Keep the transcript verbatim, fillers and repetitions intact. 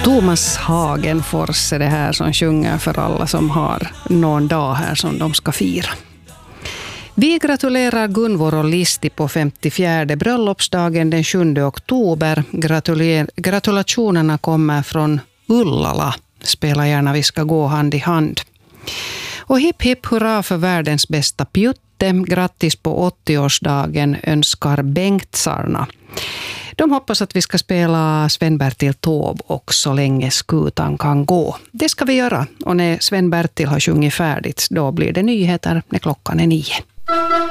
Thomas Hagenfors är det här som sjunger för alla som har någon dag här som de ska fira. Vi gratulerar Gunvor och Listi på femtiofjärde bröllopsdagen den sjunde oktober. Gratuler- gratulationerna kommer från Ullala. Spela gärna, vi ska gå hand i hand. Och hipp hipp hurra för världens bästa Pjutte. Grattis på åttioårsdagen önskar Bengtsarna. De hoppas att vi ska spela Sven-Bertil Taube och Så länge skutan kan gå. Det ska vi göra, och när Sven-Bertil har sjungit färdigt då blir det nyheter när klockan är nio.